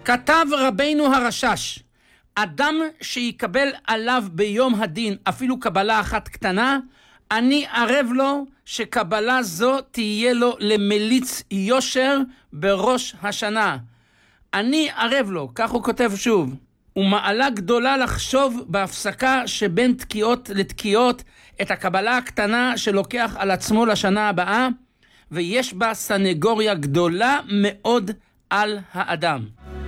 כתב רבינו הרשש, אדם שיקבל עליו ביום הדין אפילו קבלה אחת קטנה, אני ערב לו שקבלה זו תהיה לו למליץ יושר בראש השנה. אני ערב לו, כך הוא כותב שוב, ומעלה גדולה לחשוב בהפסקה שבין תקיעות לתקיעות את הקבלה הקטנה שלוקח על עצמו לשנה הבאה, ויש בה סנגוריה גדולה מאוד על האדם.